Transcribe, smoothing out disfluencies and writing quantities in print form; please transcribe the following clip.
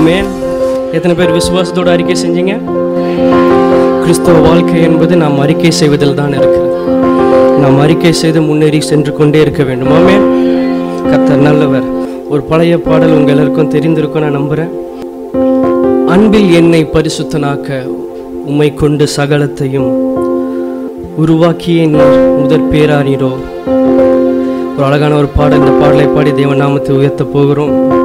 ஆமென். எத்தனை பேர் விசுவாசத்தோடு அறிக்கை செஞ்சீங்க? கிறிஸ்தவ வாழ்க்கை என்பது நாம் அறிக்கை செய்வதில் தான் இருக்கிறது. நாம் அறிக்கை செய்து முன்னேறி சென்று கொண்டே இருக்க வேண்டும். ஆமென். கர்த்தர் நல்லவர். ஒரு பழைய பாடல் உங்கள் எல்லாருக்கும் தெரிந்திருக்கும் நான் நம்புகிறேன். அன்பில் என்னை பரிசுத்தனாக்க உம்மை கொண்டு சகலத்தையும் உருவாக்கியே நீர் முதற் பேரானீரோ. ஒரு அழகான ஒரு பாடல். இந்த பாடலை பாடி தேவ நாமத்தை உயர்த்த போகிறோம்.